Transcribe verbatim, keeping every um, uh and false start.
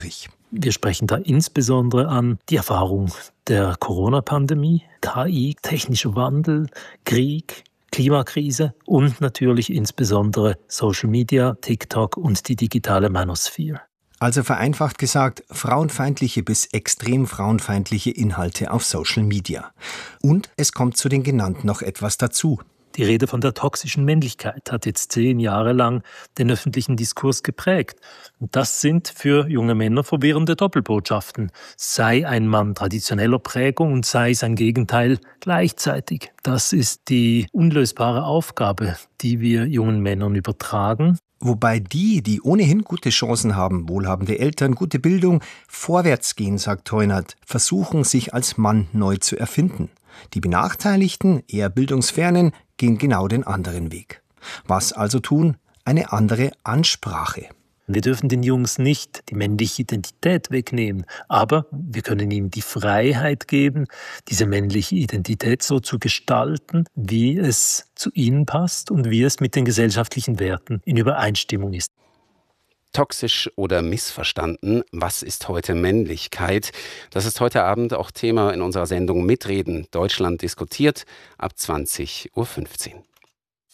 Wir sprechen da insbesondere an die Erfahrung der Corona-Pandemie, K I, technischer Wandel, Krieg, Klimakrise und natürlich insbesondere Social Media, TikTok und die digitale Manosphere. Also vereinfacht gesagt, frauenfeindliche bis extrem frauenfeindliche Inhalte auf Social Media. Und es kommt zu den genannten noch etwas dazu. Die Rede von der toxischen Männlichkeit hat jetzt zehn Jahre lang den öffentlichen Diskurs geprägt. Und das sind für junge Männer verwirrende Doppelbotschaften. Sei ein Mann traditioneller Prägung und sei sein Gegenteil gleichzeitig. Das ist die unlösbare Aufgabe, die wir jungen Männern übertragen. Wobei die, die ohnehin gute Chancen haben, wohlhabende Eltern, gute Bildung, vorwärts gehen, sagt Teunert, versuchen, sich als Mann neu zu erfinden. Die Benachteiligten, eher Bildungsfernen, gehen genau den anderen Weg. Was also tun? Eine andere Ansprache. Wir dürfen den Jungs nicht die männliche Identität wegnehmen, aber wir können ihnen die Freiheit geben, diese männliche Identität so zu gestalten, wie es zu ihnen passt und wie es mit den gesellschaftlichen Werten in Übereinstimmung ist. Toxisch oder missverstanden? Was ist heute Männlichkeit? Das ist heute Abend auch Thema in unserer Sendung Mitreden Deutschland diskutiert ab zwanzig Uhr fünfzehn.